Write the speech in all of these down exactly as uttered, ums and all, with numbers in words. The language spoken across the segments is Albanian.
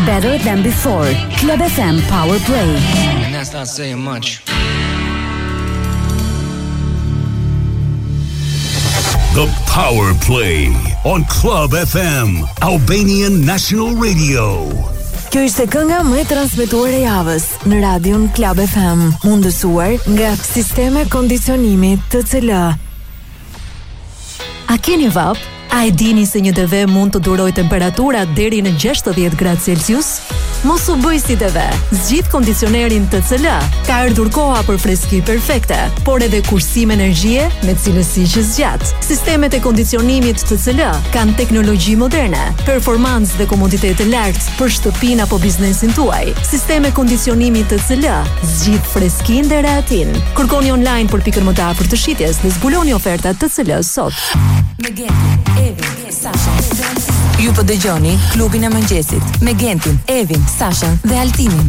Better than before. Club F M Power Play. And that's not saying much. The Power Play on Club F M, Albanian National Radio. Kjo ishte kënga më e transmetuar e javës në radion Club F M, mundësuar nga Sisteme Kondicionimi T C L. A keni vap? A e dini se një T V mund të duroj temperatura deri në gjashtëdhjetë gradë Celsius? Mos u bëj si T V. Zgjidh kondicionerin T C L. Ka ardhur koha për freski perfekte, por edhe kursim energjie me cilësi që zgjat. Sistemet e kondicionimit T C L kanë teknologji moderne, performancë dhe komoditet të lartë për shtëpinë apo biznesin tuaj. Sisteme kondicionimi T C L zgjidh freskinë dhe rehatin. Kërkoni online për pikën më të afërt të shitjes dhe zbuloni ofertat T C L sot. Me Gentin, Evin, Sasha. Ju po dëgjoni klubin e mëngjesit me Gentin, Evin, Sasha dhe Altinin.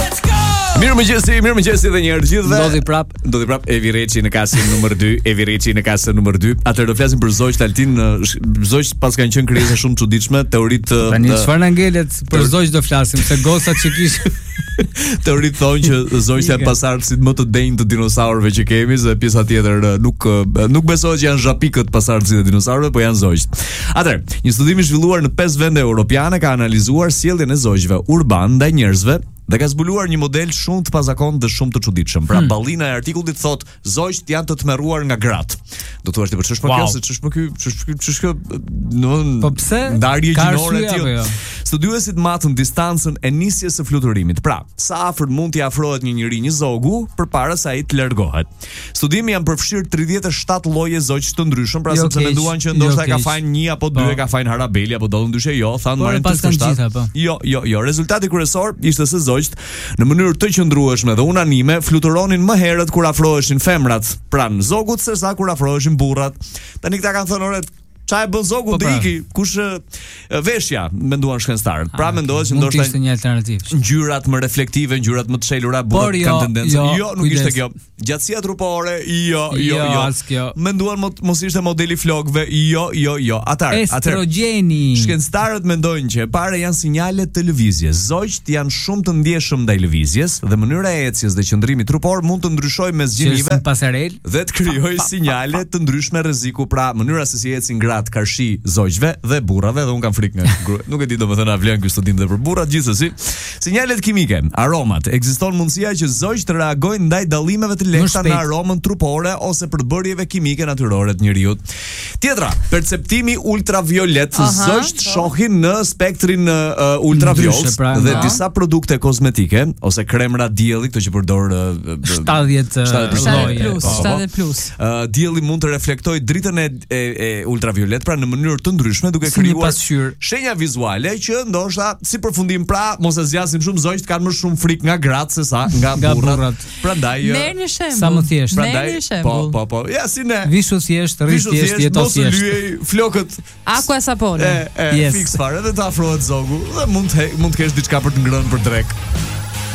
Mirë mëngjesi, mirë mëngjesi dhe një herë gjithëve. Ndodhi prap, ndodhi prap Evi Reçi në kasën numër dy, Evi Reçi në kasën numër dy. Atëherë do flasim për zogj Altin, zogj pas kanë qenë krijesa shumë çuditshme, teoritë. Tani çfarë na ngelet për zogj do flasim, se gocat që kishin teoritë thonë që zogjt janë pasardhësit më të denjtë të dinosaurëve që kemi, dhe pjesa tjetër nuk nuk besohet që janë zhapikët pasardhësit e dinosaurëve, po janë zogjt. Atëherë, një studim i zhvilluar në pesë vende europiane ka analizuar sjelljen e zogjve urban ndaj njerëzve dhe ka zbuluar një model shumë të pazakontë dhe shumë të çuditshëm. Pra, hmm. ballina e artikullit thotë zogjt janë të tmerruar nga gratë. Do thuash ti për ç'është më kjo, se ç'është më ky, ç'është ç'është kjo, domthon. Po pse? Ndarje gjinore e tillë. Jo? Studiuesit matën distancën e nisjes së fluturimit. Pra, sa afër mund t'i afrohet një njeri një zogu përpara se ai të largohet. Studimi janë përfshirë tridhjetë e shtatë lloje zogjsh të ndryshëm, pra jo sepse menduan që ndoshta jo ka fajin një apo dy, e ka fajin harabeli apo do ndryshe jo, thanë marrin të shtatë. Jo, jo, jo, rezultati kryesor ishte se zogjt në mënyrë të qëndrueshme dhe unanime fluturonin më herët kur afroheshin femrat pranë zogut sesa kur afroheshin burrat. Tani këta kanë thënë orë çfarë bën zogu të iki, kush veshja, menduan shkencëtarët. Pra mendohet që ndoshta ishte një alternativë. Ngjyrat më reflektive, ngjyrat më të shelura burrat jo, kanë tendencë. Jo, jo nuk ishte kjo. Gjatësia trupore, jo, jo, jo. jo. Menduan mos ishte modeli flokëve, jo, jo, jo. Atar, estrogeni. Shkencëtarët mendojnë që e para janë sinjale të lëvizjes. Zogjt janë shumë të ndjeshëm ndaj lëvizjes dhe mënyra e ecjes dhe qëndrimit trupor mund të ndryshojë mes gjinive dhe të krijojë sinjale të ndryshme rreziku. Pra, mënyra se si ecin gratë karshi zogjve dhe burrave, dhe un kam frikë nga grua. Nuk e di domethënë a vlen ky studim edhe për burrat, gjithsesi. Sinjalet kimike, aromat, ekziston mundësia që zogjt të reagojnë ndaj dallimeve të lehta në aromën trupore ose përbërjeve kimike natyrore të njeriu. Tjetra, perceptimi ultraviolet. Zogjt shohin në spektrin uh, ultraviolet pra, dhe no. disa produkte kozmetike ose kremra dielli, këto që përdor uh, shtatëdhjetë plus, shtatëdhjetë plus. Uh, dielli mund të reflektojë dritën e, e, e ultraviolet pra në mënyrë të ndryshme duke krijuar shenja vizuale që ndoshta si përfundim pra mos e zgjasim shumë zogjt kanë më shumë frikë nga gratë se sa nga, nga burrat. Prandaj merrni shembull. Sa më thjesht. Prandaj po po po. Ja si ne. Vishu thjesht, rri thjesht, jeto thjesht. Mos lyej flokët. Aqua sapone. E, e yes. Fix fare dhe të afrohet zogu dhe mund të mund të kesh diçka për të ngrënë për drek.